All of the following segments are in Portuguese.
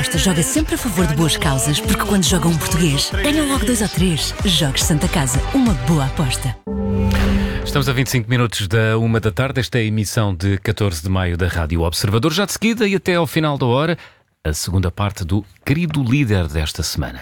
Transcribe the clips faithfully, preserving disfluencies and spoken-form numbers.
Aposta joga sempre a favor de boas causas, porque quando joga um português, ganham logo dois ou três. Jogos Santa Casa, uma boa aposta. Estamos a vinte e cinco minutos da uma da tarde. Esta é a emissão de catorze de maio da Rádio Observador. Já de seguida e até ao final da hora, a segunda parte do Querido Líder desta semana.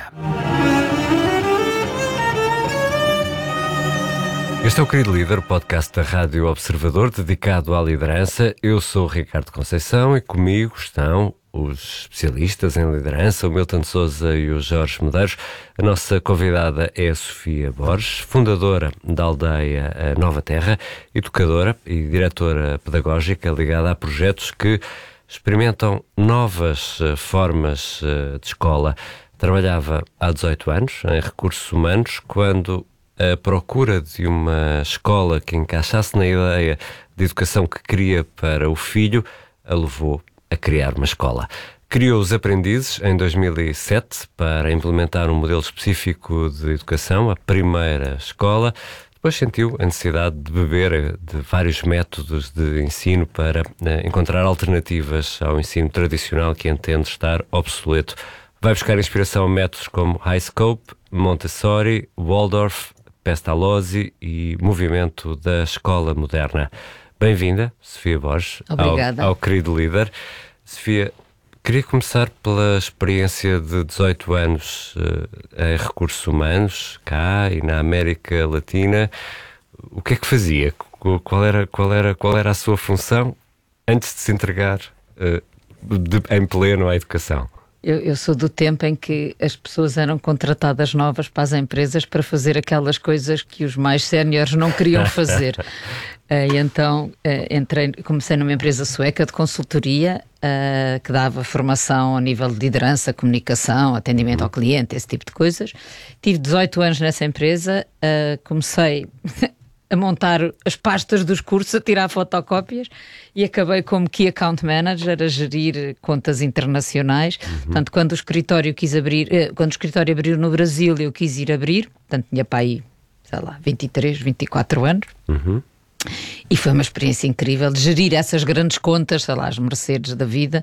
Este é o Querido Líder, o podcast da Rádio Observador dedicado à liderança. Eu sou o Ricardo Conceição e comigo estão os especialistas em liderança, o Milton Sousa e o Jorge Medeiros. A nossa convidada é a Sofia Borges, fundadora da aldeia Nova Terra, educadora e diretora pedagógica ligada a projetos que experimentam novas formas de escola. Trabalhava há dezoito anos em recursos humanos quando a procura de uma escola que encaixasse na ideia de educação que queria para o filho a levou a criar uma escola. Criou os Aprendizes em dois mil e sete para implementar um modelo específico de educação, a primeira escola. Depois sentiu a necessidade de beber de vários métodos de ensino para eh, encontrar alternativas ao ensino tradicional que entende estar obsoleto. Vai buscar inspiração a métodos como High Scope, Montessori, Waldorf, Pestalozzi e movimento da escola moderna. Bem-vinda, Sofia Borges, Obrigada. Ao, ao Querido Líder. Sofia, queria começar pela experiência de dezoito anos uh, em recursos humanos, cá e na América Latina. O que é que fazia? Qual era, qual era, qual era a sua função antes de se entregar uh, de, em pleno à educação? Eu, eu sou do tempo em que as pessoas eram contratadas novas para as empresas para fazer aquelas coisas que os mais séniores não queriam fazer. uh, e então uh, entrei, comecei numa empresa sueca de consultoria uh, que dava formação a nível de liderança, comunicação, atendimento ao cliente, esse tipo de coisas. Tive dezoito anos nessa empresa, uh, comecei a montar as pastas dos cursos, a tirar fotocópias e acabei como Key Account Manager a gerir contas internacionais. Uhum. Portanto, quando o escritório quis abrir, eh, quando o escritório abriu no Brasil, eu quis ir abrir. Portanto, tinha para aí, sei lá, vinte e três, vinte e quatro anos. Uhum. E foi uma experiência incrível de gerir essas grandes contas, sei lá, as Mercedes da vida,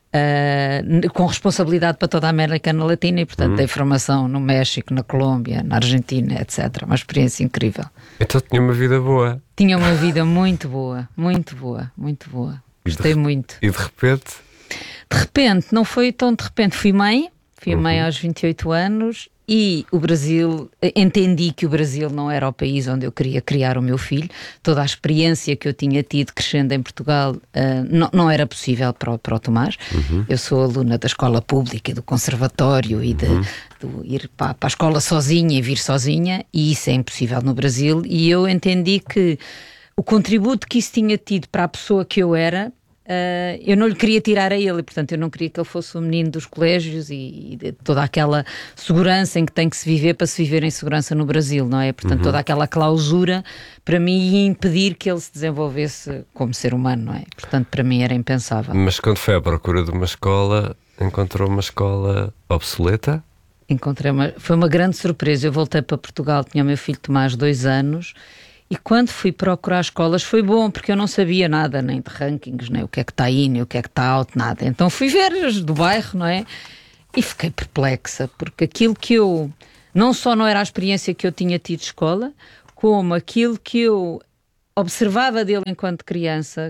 uh, com responsabilidade para toda a América Latina e, portanto, uhum. dei formação no México, na Colômbia, na Argentina, etcétera. Uma experiência incrível. Então tinha uma vida boa. Tinha uma vida muito boa, muito boa, muito boa. Gostei de, muito. E de repente? De repente, não foi tão de repente. Fui mãe, fui uhum. mãe aos vinte e oito anos e o Brasil, entendi que o Brasil não era o país onde eu queria criar o meu filho. Toda a experiência que eu tinha tido crescendo em Portugal uh, não, não era possível para o, para o Tomás. Uhum. Eu sou aluna da escola pública e do conservatório e de, uhum. de ir para, para a escola sozinha e vir sozinha, e isso é impossível no Brasil, e eu entendi que o contributo que isso tinha tido para a pessoa que eu era, Uh, eu não lhe queria tirar a ele, portanto eu não queria que ele fosse o menino dos colégios e, e de toda aquela segurança em que tem que se viver para se viver em segurança no Brasil, não é? Portanto, uhum. toda aquela clausura para mim ia impedir que ele se desenvolvesse como ser humano, não é? Portanto, para mim era impensável. Mas quando foi à procura de uma escola, encontrou uma escola obsoleta? Encontrei uma, foi uma grande surpresa. Eu voltei para Portugal, tinha o meu filho Tomás dois anos. E quando fui procurar escolas foi bom, porque eu não sabia nada, nem de rankings, nem o que é que está in, nem o que é que está out, nada. Então fui ver as do bairro, não é? E fiquei perplexa, porque aquilo que eu... Não só não era a experiência que eu tinha tido de escola, como aquilo que eu observava dele enquanto criança.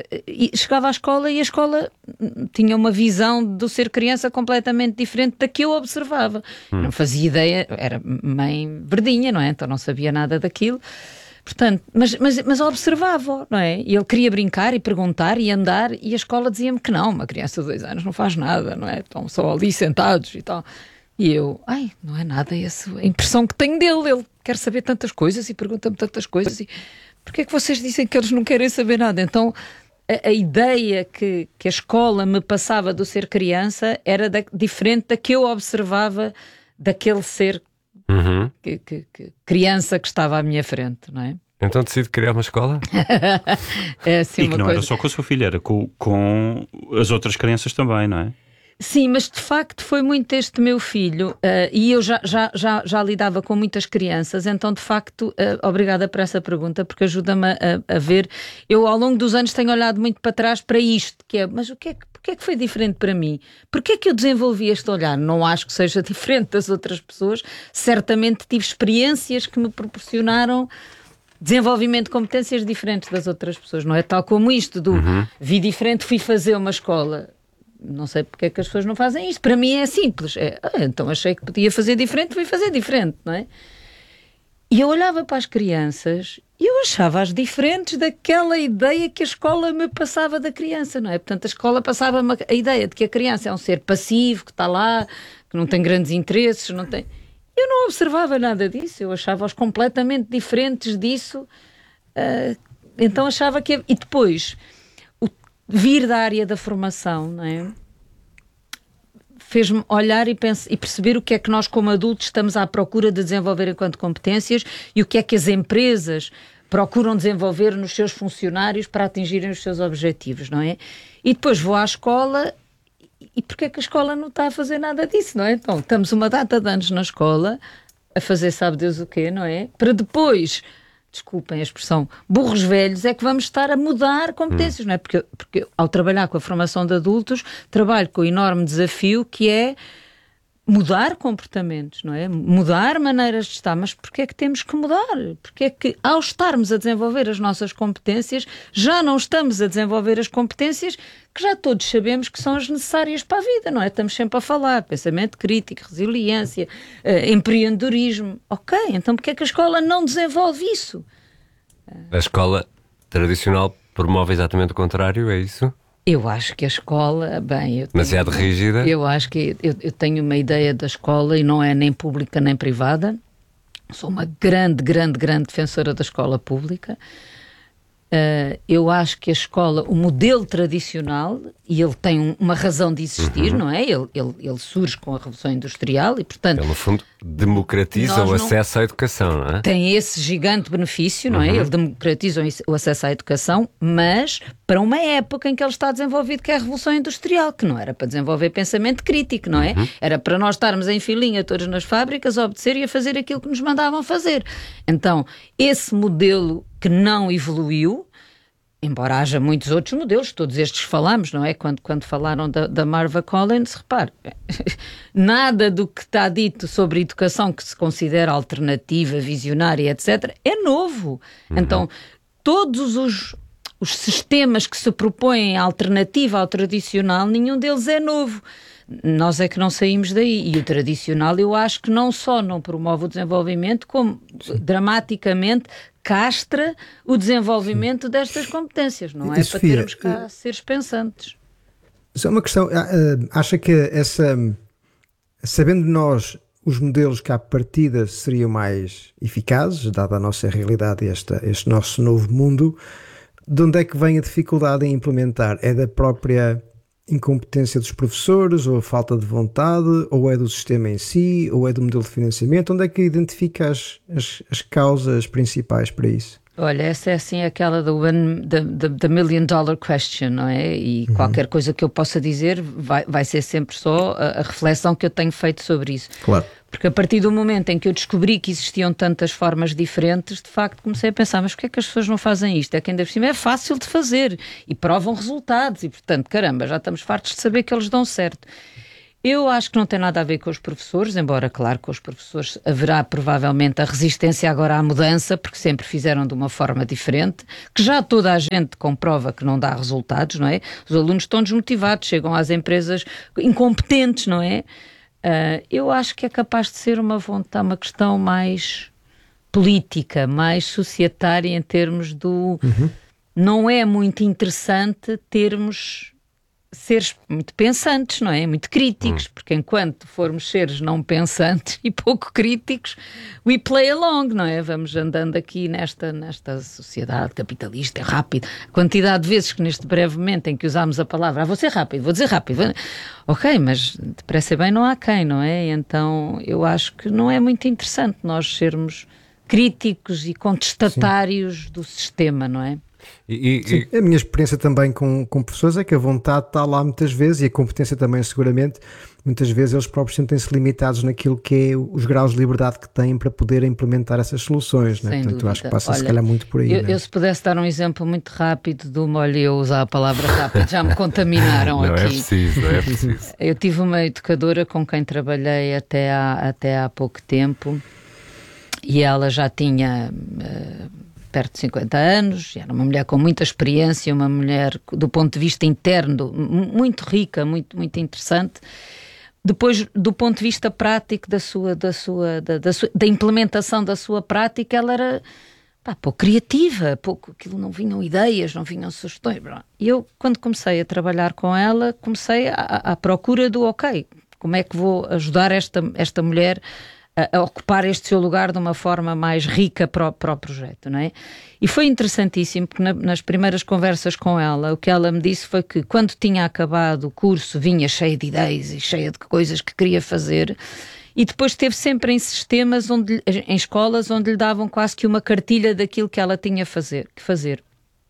E chegava à escola e a escola tinha uma visão do ser criança completamente diferente da que eu observava. Hum. Não fazia ideia, era mãe verdinha, não é? Então não sabia nada daquilo. Portanto, mas, mas, mas observava, não é? E ele queria brincar e perguntar e andar, e a escola dizia-me que não, uma criança de dois anos não faz nada, não é? Estão só ali sentados e tal. E eu, ai, não é nada essa a impressão que tenho dele, ele quer saber tantas coisas e pergunta-me tantas coisas, e porquê é que vocês dizem que eles não querem saber nada? Então, a, a ideia que, que a escola me passava do ser criança era da, diferente da que eu observava daquele ser Uhum. Que, que, que criança que estava à minha frente, não é? Então decide criar uma escola? É assim, e uma que não coisa... era só com a sua filha, era com, com as outras crianças também, não é? Sim, mas de facto foi muito este meu filho, uh, e eu já, já, já, já lidava com muitas crianças, então de facto, uh, obrigada por essa pergunta, porque ajuda-me a, a ver. Eu ao longo dos anos tenho olhado muito para trás para isto, que é, mas o que é que, porque é que foi diferente para mim? Porquê é que eu desenvolvi este olhar? Não acho que seja diferente das outras pessoas, certamente tive experiências que me proporcionaram desenvolvimento de competências diferentes das outras pessoas, não é tal como isto do uhum. vi diferente, fui fazer uma escola. Não sei porque é que as pessoas não fazem isto. Para mim é simples. É, ah, então achei que podia fazer diferente, fui fazer diferente, não é? E eu olhava para as crianças e eu achava-as diferentes daquela ideia que a escola me passava da criança, não é? Portanto, a escola passava-me a ideia de que a criança é um ser passivo, que está lá, que não tem grandes interesses, não tem... Eu não observava nada disso, eu achava-os completamente diferentes disso. Uh, então achava que... E depois... vir da área da formação, não é? Fez-me olhar e, pense, e perceber o que é que nós como adultos estamos à procura de desenvolver enquanto competências e o que é que as empresas procuram desenvolver nos seus funcionários para atingirem os seus objetivos, não é? E depois vou à escola e porque é que a escola não está a fazer nada disso, não é? Então, estamos uma data de anos na escola a fazer sabe Deus o quê, não é? Para depois... desculpem a expressão, burros velhos, é que vamos estar a mudar competências, hum. não é? Porque, porque ao trabalhar com a formação de adultos, trabalho com o enorme desafio que é mudar comportamentos, não é? Mudar maneiras de estar, mas porquê é que temos que mudar? Porque é que ao estarmos a desenvolver as nossas competências, já não estamos a desenvolver as competências que já todos sabemos que são as necessárias para a vida, não é? Estamos sempre a falar, pensamento crítico, resiliência, eh, empreendedorismo. Ok, então porquê é que a escola não desenvolve isso? A escola tradicional promove exatamente o contrário, é isso? Eu acho que a escola, bem... Eu demasiado tenho, rígida? Eu acho que eu, eu tenho uma ideia da escola e não é nem pública nem privada. Sou uma grande, grande, grande defensora da escola pública. Uh, eu acho que a escola, o modelo tradicional, e ele tem um, uma razão de existir, uhum. não é? Ele, ele, ele surge com a Revolução Industrial e, portanto... Ele, no fundo, democratiza o acesso não... à educação, não é? Tem esse gigante benefício, não uhum. é? Ele democratiza o acesso à educação, mas para uma época em que ele está desenvolvido, que é a Revolução Industrial, que não era para desenvolver pensamento crítico, não é? Uhum. Era para nós estarmos em filinha todos nas fábricas, a obedecer e a fazer aquilo que nos mandavam fazer. Então, esse modelo que não evoluiu, embora haja muitos outros modelos, todos estes falamos, não é? Quando, quando falaram da, da Marva Collins, repare, nada do que está dito sobre educação que se considera alternativa, visionária, etcétera, é novo. Uhum. Então, todos os, os sistemas que se propõem alternativa ao tradicional, nenhum deles é novo. Nós é que não saímos daí. E o tradicional, eu acho que não só não promove o desenvolvimento, como Sim. dramaticamente castra o desenvolvimento Sim. destas competências. Não é e, para Sofia, termos cá uh, seres pensantes. Só uma questão. Uh, acha que essa... Sabendo nós os modelos que à partida seriam mais eficazes, dada a nossa realidade e esta, este nosso novo mundo, de onde é que vem a dificuldade em implementar? É da própria... incompetência dos professores, ou a falta de vontade, ou é do sistema em si, ou é do modelo de financiamento? Onde é que identifica as, as, as causas principais para isso? Olha, essa é assim aquela do one, the, the, the million dollar question, não é? E uhum. qualquer coisa que eu possa dizer vai, vai ser sempre só a, a reflexão que eu tenho feito sobre isso. Claro. Porque a partir do momento em que eu descobri que existiam tantas formas diferentes, de facto comecei a pensar, mas porquê é que as pessoas não fazem isto? É que ainda por cima é fácil de fazer e provam resultados e, portanto, caramba, já estamos fartos de saber que eles dão certo. Eu acho que não tem nada a ver com os professores, embora, claro, com os professores haverá provavelmente a resistência agora à mudança, porque sempre fizeram de uma forma diferente, que já toda a gente comprova que não dá resultados, não é? Os alunos estão desmotivados, chegam às empresas incompetentes, não é? Uh, eu acho que é capaz de ser uma vontade, uma questão mais política, mais societária em termos do... Uhum. Não é muito interessante termos... seres muito pensantes, não é? Muito críticos, hum. porque enquanto formos seres não pensantes e pouco críticos, we play along, não é? Vamos andando aqui nesta, nesta sociedade capitalista, é rápido. A quantidade de vezes que neste breve momento em que usámos a palavra, ah, vou ser rápido, vou dizer rápido, vou... ok, mas depressa bem não há quem, não é? Então eu acho que não é muito interessante nós sermos críticos e contestatários Sim. do sistema, não é? E, e, Sim, a minha experiência também com, com professores é que a vontade está lá muitas vezes e a competência também seguramente. Muitas vezes eles próprios sentem-se limitados naquilo que é os graus de liberdade que têm para poder implementar essas soluções, né? Portanto, eu acho que passa Olha, se calhar muito por aí. Eu, né? eu se pudesse dar um exemplo muito rápido do molho, eu usar a palavra rápido, já me contaminaram não aqui. é preciso, não é preciso. Eu tive uma educadora com quem trabalhei até há, até há pouco tempo e ela já tinha uh, perto de cinquenta anos, era uma mulher com muita experiência, uma mulher do ponto de vista interno muito rica, muito, muito interessante. Depois, do ponto de vista prático da sua, da sua, da, da, sua, da implementação da sua prática, ela era pá, pouco criativa, pouco, aquilo não vinham ideias, não vinham sugestões. E eu, quando comecei a trabalhar com ela, comecei à, à procura do ok, como é que vou ajudar esta, esta mulher a, a ocupar este seu lugar de uma forma mais rica para o, para o projeto, não é? E foi interessantíssimo, porque na, nas primeiras conversas com ela, o que ela me disse foi que quando tinha acabado o curso, vinha cheia de ideias e cheia de coisas que queria fazer, e depois esteve sempre em sistemas, onde, em escolas, onde lhe davam quase que uma cartilha daquilo que ela tinha fazer, que fazer.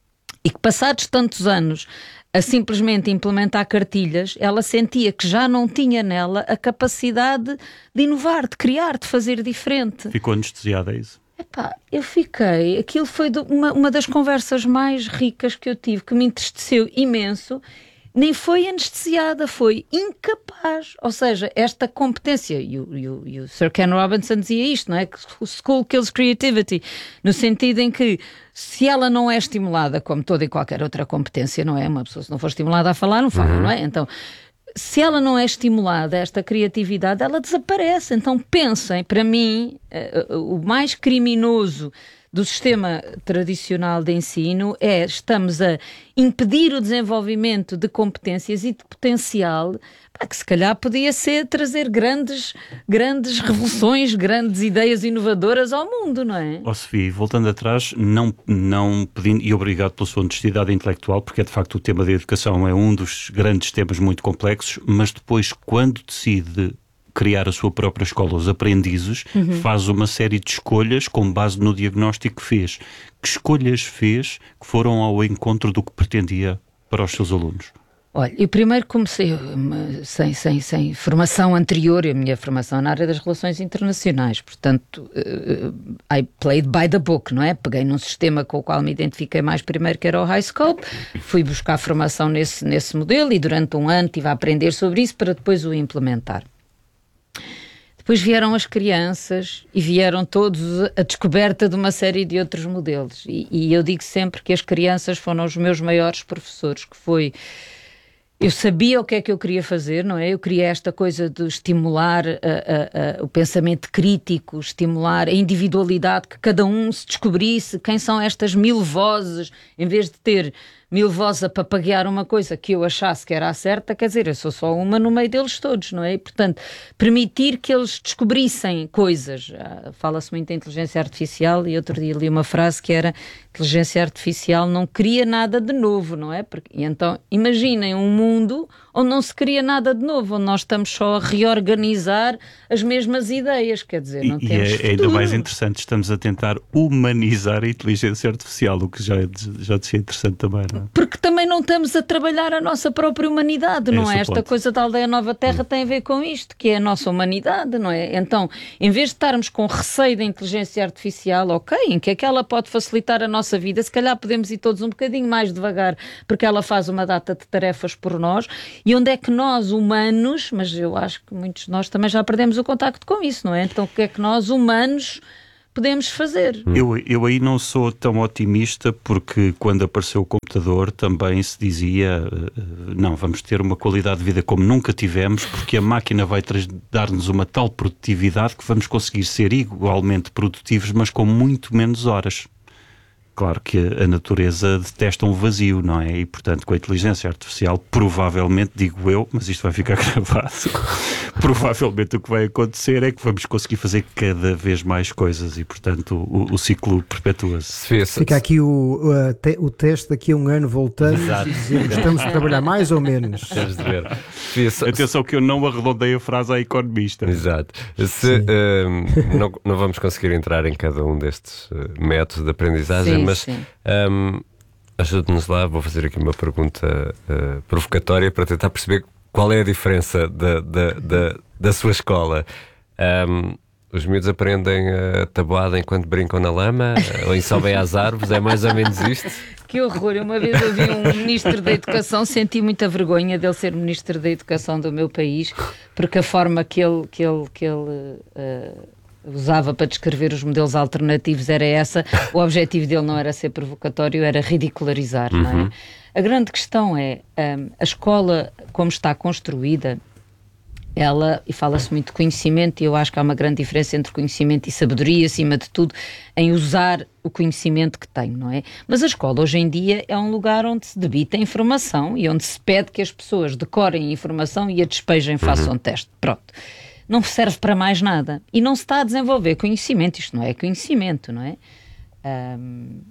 E que passados tantos anos a simplesmente implementar cartilhas, ela sentia que já não tinha nela a capacidade de inovar, de criar, de fazer diferente. Ficou anestesiada, é isso? Epá, eu fiquei, aquilo foi uma, uma das conversas mais ricas que eu tive, que me entristeceu imenso. Nem foi anestesiada, foi incapaz. Ou seja, esta competência, e o, e o, e o Sir Ken Robinson dizia isto, não é? Que o school kills creativity, no sentido em que se ela não é estimulada, como toda e qualquer outra competência, não é? Uma pessoa, se não for estimulada a falar, não fala, uhum. não é? Então, se ela não é estimulada, esta criatividade, ela desaparece. Então pensem, para mim, uh, uh, o mais criminoso do sistema tradicional de ensino é estamos a impedir o desenvolvimento de competências e de potencial, pá, que se calhar podia ser trazer grandes, grandes revoluções, grandes ideias inovadoras ao mundo, não é? Ó Sofia, voltando atrás, não, não pedindo, e obrigado pela sua honestidade intelectual, porque é de facto o tema da educação é um dos grandes temas muito complexos, mas depois quando decide criar a sua própria escola, os aprendizes, uhum. faz uma série de escolhas com base no diagnóstico que fez. Que escolhas fez que foram ao encontro do que pretendia para os seus alunos? Olha, eu primeiro comecei sem, sem, sem formação anterior, a minha formação na área das relações internacionais, portanto, uh, I played by the book, não é? Peguei num sistema com o qual me identifiquei mais primeiro, que era o High Scope, fui buscar formação nesse, nesse modelo e durante um ano estive a aprender sobre isso para depois o implementar. Depois vieram as crianças e vieram todos a descoberta de uma série de outros modelos. E, e eu digo sempre que as crianças foram os meus maiores professores, que foi... Eu sabia o que é que eu queria fazer, não é? Eu queria esta coisa de estimular a, a, a, o pensamento crítico, estimular a individualidade, que cada um se descobrisse quem são estas mil vozes, em vez de ter mil vozes a papaguear uma coisa que eu achasse que era a certa, quer dizer, eu sou só uma no meio deles todos, não é? E, portanto, permitir que eles descobrissem coisas. Fala-se muito em inteligência artificial e outro dia li uma frase que era: inteligência artificial não cria nada de novo, não é? Porque, e então, imaginem um mundo onde não se cria nada de novo, onde nós estamos só a reorganizar as mesmas ideias, quer dizer, não e, temos e é futuro. ainda mais interessante, estamos a tentar humanizar a inteligência artificial, o que já, é, já é interessante também, não é? Porque também não estamos a trabalhar a nossa própria humanidade, não é? Esta ponto. Coisa da Aldeia Nova Terra hum. tem a ver com isto, que é a nossa humanidade, não é? Então, em vez de estarmos com receio da inteligência artificial, ok, em que é que ela pode facilitar a nossa vida, se calhar podemos ir todos um bocadinho mais devagar, porque ela faz uma data de tarefas por nós, e onde é que nós, humanos, mas eu acho que muitos de nós também já perdemos o contacto com isso, não é? Então, o que é que nós, humanos, podemos fazer? Eu, eu aí não sou tão otimista, porque quando apareceu o computador também se dizia não, vamos ter uma qualidade de vida como nunca tivemos, porque a máquina vai dar-nos uma tal produtividade que vamos conseguir ser igualmente produtivos, mas com muito menos horas. Claro que a natureza detesta um vazio, não é? E, portanto, com a inteligência artificial, provavelmente, digo eu, mas isto vai ficar gravado, provavelmente o que vai acontecer é que vamos conseguir fazer cada vez mais coisas e, portanto, o, o ciclo perpetua-se. Fica aqui o, o, te, o teste daqui a um ano, voltamos e dizemos, estamos a trabalhar mais ou menos. Tens de ver. Atenção que eu não arredondei a frase à economista. Exato. Se, um, não, não vamos conseguir entrar em cada um destes uh, métodos de aprendizagem, sim, mas um, ajude-nos lá, vou fazer aqui uma pergunta uh, provocatória para tentar perceber qual é a diferença da, da, da, da sua escola. Um, os miúdos aprendem a tabuada enquanto brincam na lama ou em sobem às árvores, é mais ou menos isto? Que horror! Uma vez ouvi um ministro da Educação, senti muita vergonha dele ser ministro da Educação do meu país, porque a forma que ele, que ele, que ele uh, usava para descrever os modelos alternativos era essa. O objetivo dele não era ser provocatório, era ridicularizar, uhum. não é? A grande questão é, um, a escola, como está construída, ela, e fala-se muito de conhecimento, e eu acho que há uma grande diferença entre conhecimento e sabedoria, acima de tudo, em usar o conhecimento que tenho, não é? Mas a escola, hoje em dia, é um lugar onde se debita a informação e onde se pede que as pessoas decorem a informação e a despejem, façam uhum. teste. Pronto. Não serve para mais nada. E não se está a desenvolver conhecimento. Isto não é conhecimento, não é? Um,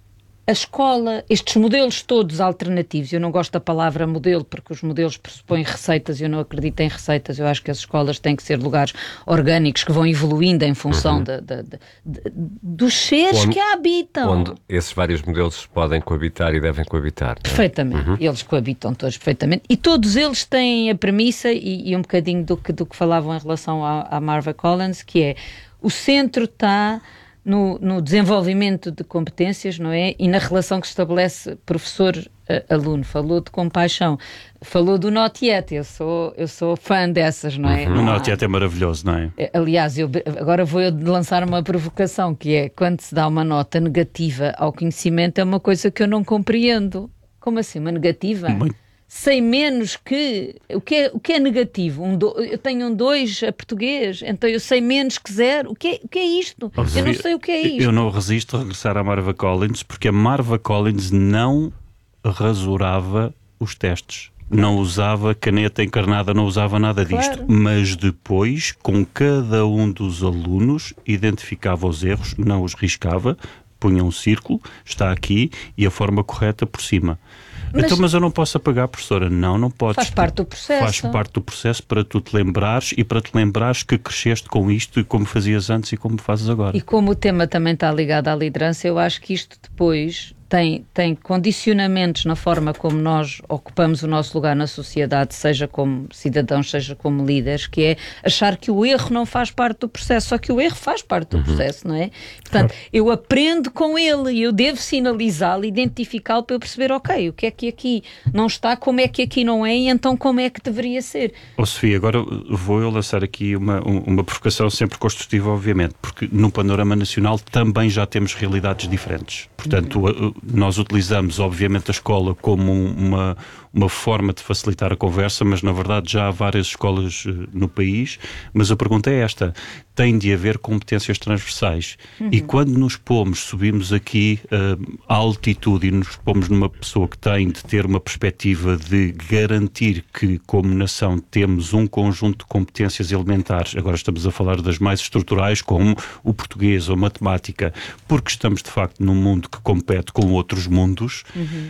a escola, estes modelos todos alternativos, eu não gosto da palavra modelo, porque os modelos pressupõem receitas, eu não acredito em receitas, eu acho que as escolas têm que ser lugares orgânicos que vão evoluindo em função uhum. de, de, de, de, dos seres onde, que a habitam. Onde esses vários modelos podem coabitar e devem coabitar. Não é? Perfeitamente, uhum. eles coabitam todos perfeitamente, e todos eles têm a premissa, e, e um bocadinho do que, do que falavam em relação à, à Marva Collins, que é, o centro está... No, no desenvolvimento de competências, não é? E na relação que se estabelece professor-aluno. Falou de compaixão, falou do Not Yet, eu sou, eu sou fã dessas, não é? Uhum. O Not Yet é maravilhoso, não é? Aliás, eu, agora vou eu lançar uma provocação, que é, quando se dá uma nota negativa ao conhecimento, é uma coisa que eu não compreendo. Como assim, uma negativa? Muito. Sei menos que... O que é, o que é negativo? Um do, eu tenho um dois a português, então eu sei menos que zero. O que é, o que é isto? Oh, eu não sei o que é isto. Eu não resisto a regressar à Marva Collins, porque a Marva Collins não rasurava os testes. Não usava caneta encarnada, não usava nada disto. Claro. Mas depois, com cada um dos alunos, identificava os erros, não os riscava, punha um círculo, está aqui, e a forma correta por cima. Mas, então, mas eu não posso apagar, professora. Não, não podes. Faz parte do processo. Faz parte do processo para tu te lembrares e para te lembrares que cresceste com isto e como fazias antes e como fazes agora. E como o tema também está ligado à liderança, eu acho que isto depois tem, tem condicionamentos na forma como nós ocupamos o nosso lugar na sociedade, seja como cidadãos, seja como líderes, que é achar que o erro não faz parte do processo, só que o erro faz parte do uhum. processo, não é? Portanto, claro. Eu aprendo com ele e eu devo sinalizá-lo, identificá-lo para eu perceber, ok, o que é que aqui não está, como é que aqui não é e então como é que deveria ser. Oh, Sofia, agora vou eu lançar aqui uma, uma provocação sempre construtiva, obviamente, porque no panorama nacional também já temos realidades diferentes. Portanto, uhum. nós utilizamos, obviamente, a escola como uma, uma forma de facilitar a conversa, mas, na verdade, já há várias escolas uh, no país. Mas a pergunta é esta: tem de haver competências transversais. Uhum. E quando nos pomos, subimos aqui uh, à altitude e nos pomos numa pessoa que tem de ter uma perspectiva de garantir que, como nação, temos um conjunto de competências elementares, agora estamos a falar das mais estruturais, como o português ou a matemática, porque estamos, de facto, num mundo que compete com outros mundos, uhum.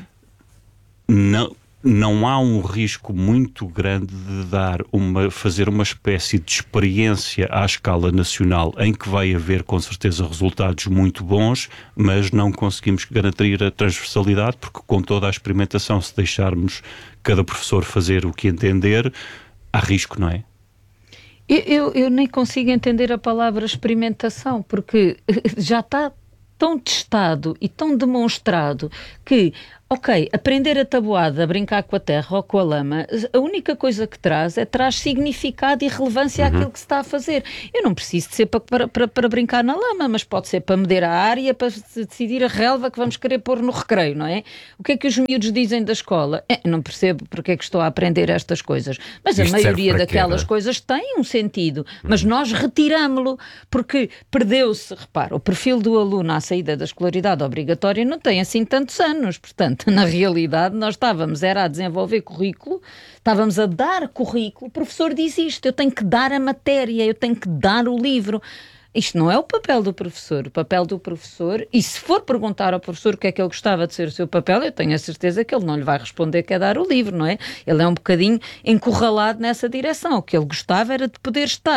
não, não há um risco muito grande de dar uma, fazer uma espécie de experiência à escala nacional em que vai haver com certeza resultados muito bons, mas não conseguimos garantir a transversalidade, porque com toda a experimentação, se deixarmos cada professor fazer o que entender, há risco, não é? Eu, eu, eu nem consigo entender a palavra experimentação, porque já está tão testado e tão demonstrado que, ok, aprender a tabuada, a brincar com a terra ou com a lama, a única coisa que traz é traz significado e relevância uhum. àquilo que se está a fazer. Eu não preciso de ser para, para, para, para brincar na lama, mas pode ser para medir a área, para decidir a relva que vamos querer pôr no recreio, não é? O que é que os miúdos dizem da escola? É, não percebo porque é que estou a aprender estas coisas. Mas Isto a maioria daquelas quê, é? coisas tem um sentido, mas uhum. nós retirámo-lo porque perdeu-se, repara, o perfil do aluno à saída da escolaridade obrigatória não tem assim tantos anos, portanto, na realidade, nós estávamos era a desenvolver currículo, estávamos a dar currículo, o professor diz isto, eu tenho que dar a matéria, eu tenho que dar o livro. Isto não é o papel do professor. O papel do professor, e se for perguntar ao professor o que é que ele gostava de ser o seu papel, eu tenho a certeza que ele não lhe vai responder que é dar o livro, não é? Ele é um bocadinho encurralado nessa direção. O que ele gostava era de poder estar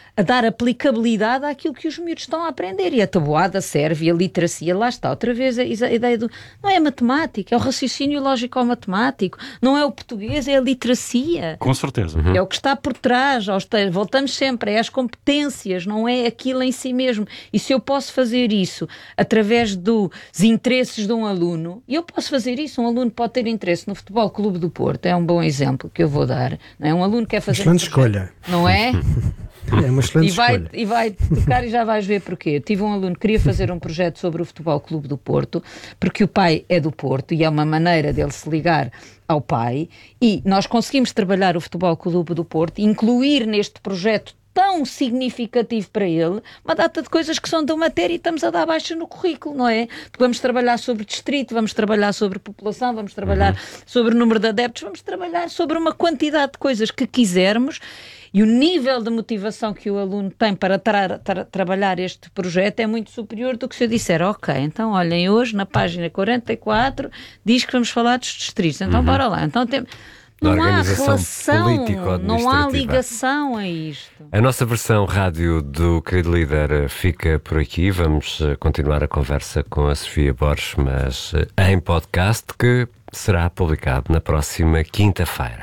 a dar aplicabilidade àquilo que os miúdos estão a aprender. E a tabuada serve, e a literacia, lá está, outra vez a, a ideia do... Não é a matemática, é o raciocínio lógico-matemático, não é o português, é a literacia. Com certeza. Uhum. É o que está por trás, aos, voltamos sempre, é as competências, não é aquilo em si mesmo. E se eu posso fazer isso através dos interesses de um aluno, e eu posso fazer isso, um aluno pode ter interesse no Futebol Clube do Porto, é um bom exemplo que eu vou dar, não é? Um aluno quer fazer... Excelente um escolha. Não é? É uma excelente e vai, escolha. E vai tocar e já vais ver porquê. Eu tive um aluno que queria fazer um projeto sobre o Futebol Clube do Porto, porque o pai é do Porto e é uma maneira dele se ligar ao pai, e nós conseguimos trabalhar o Futebol Clube do Porto, incluir neste projeto tão significativo para ele, uma data de coisas que são da matéria e estamos a dar baixa no currículo, não é? Porque vamos trabalhar sobre distrito, vamos trabalhar sobre população, vamos trabalhar uhum. sobre o número de adeptos, vamos trabalhar sobre uma quantidade de coisas que quisermos, e o nível de motivação que o aluno tem para tra- tra- trabalhar este projeto é muito superior do que se eu disser, ok, então olhem, hoje na página quarenta e quatro diz que vamos falar dos distritos, então uhum. bora lá, então tem... Não há relação, não há ligação a isto. A nossa versão rádio do Querido Líder fica por aqui. Vamos continuar a conversa com a Sofia Borges, mas em podcast, que será publicado na próxima quinta-feira.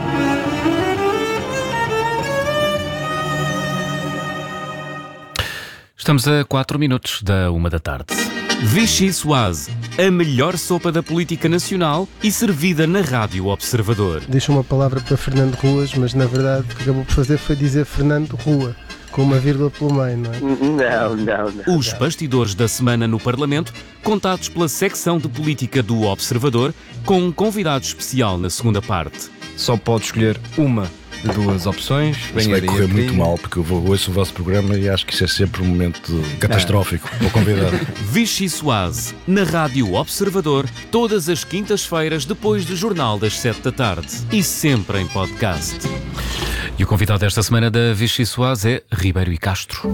Estamos a quatro minutos da uma da tarde. Vichy Soase, a melhor sopa da política nacional e servida na Rádio Observador. Deixa uma palavra para Fernando Ruas, mas na verdade o que acabou por fazer foi dizer Fernando Rua, com uma vírgula pelo meio, não é? Não, não, não. Os bastidores da semana no Parlamento, contados pela secção de política do Observador, com um convidado especial na segunda parte. Só pode escolher uma de duas opções. Isso vai correr muito mal, porque eu vou, ouço o vosso programa e acho que isso é sempre um momento catastrófico para o convidado. Vichy Soase, na Rádio Observador, todas as quintas-feiras depois do Jornal das sete da tarde e sempre em podcast. E o convidado desta semana da Vichy Soase é Ribeiro e Castro.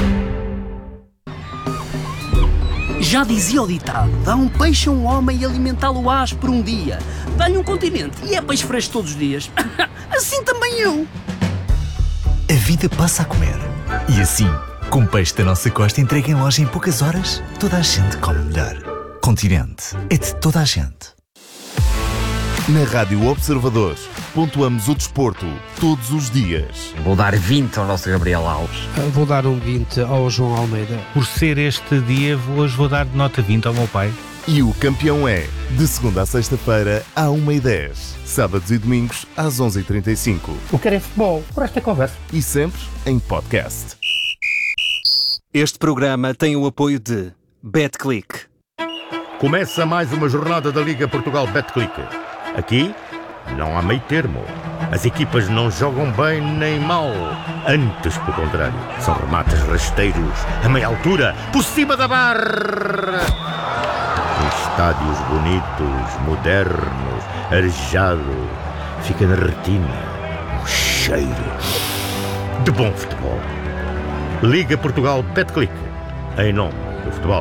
Já dizia o ditado, dá um peixe a um homem e alimentá-lo ás por um dia. Dá-lhe um continente e é peixe fresco todos os dias. Assim também eu. A vida passa a comer. E assim, com peixe da nossa costa entregue em loja em poucas horas, toda a gente come melhor. Continente é de toda a gente. Na Rádio Observador, pontuamos o desporto todos os dias. Vou dar vinte ao nosso Gabriel Alves. Vou dar um vinte ao João Almeida. Por ser este dia, hoje vou dar nota vinte ao meu pai. E o campeão é, de segunda a sexta-feira, à uma e dez. Sábados e domingos, às onze e trinta e cinco. O que é futebol, por esta conversa. E sempre em podcast. Este programa tem o apoio de BetClick. Começa mais uma jornada da Liga Portugal BetClick. Aqui não há meio termo. As equipas não jogam bem nem mal. Antes, pelo contrário, são remates rasteiros, a meia altura, por cima da barra. Em estádios bonitos, modernos, arejado, fica na retina um cheiro de bom futebol. Liga Portugal BetClick, em nome do futebol.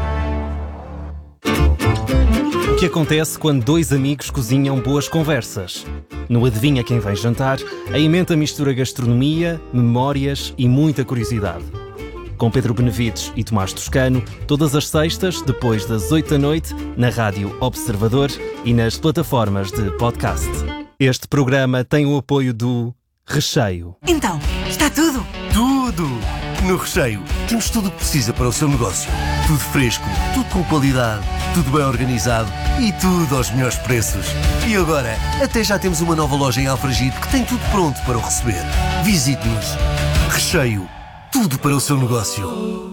O que acontece quando dois amigos cozinham boas conversas? No Adivinha Quem Vem Jantar, a emenda mistura gastronomia, memórias e muita curiosidade. Com Pedro Benevides e Tomás Toscano, todas as sextas, depois das oito da noite, na Rádio Observador e nas plataformas de podcast. Este programa tem o apoio do Recheio. Então, está tudo? Tudo! No Recheio, temos tudo o que precisa para o seu negócio. Tudo fresco, tudo com qualidade, tudo bem organizado e tudo aos melhores preços. E agora, até já temos uma nova loja em Alfragide que tem tudo pronto para o receber. Visite-nos. Recheio, tudo para o seu negócio.